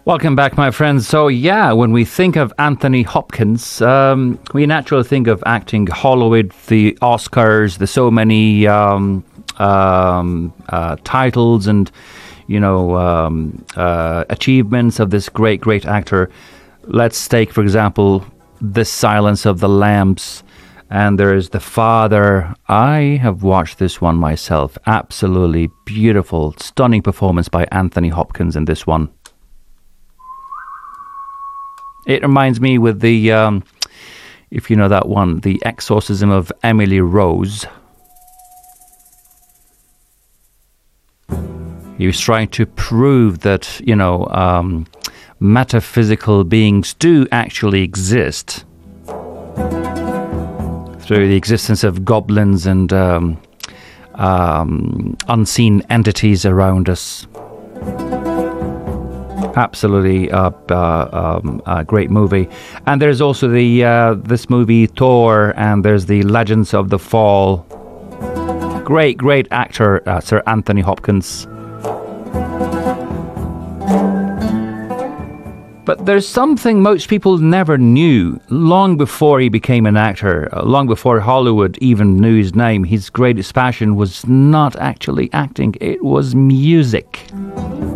Welcome back, my friends. So, yeah, when we think of Anthony Hopkins, we naturally think of acting, Hollywood, the Oscars, the so many titles and, achievements of this great actor. Let's take, for example, The Silence of the Lambs. And there's The Father. I have watched this one myself. Absolutely beautiful, stunning performance by Anthony Hopkins in this one. It reminds me with the, if you know that one, The Exorcism of Emily Rose. He was trying to prove that, metaphysical beings do actually exist through the existence of goblins and unseen entities around us. Absolutely a great movie. And there's also this movie Thor, and there's the Legends of the Fall. Great actor, Sir Anthony Hopkins. But there's something most people never knew. Long before he became an actor, long before Hollywood even knew his name, his greatest passion was not actually acting, it was music.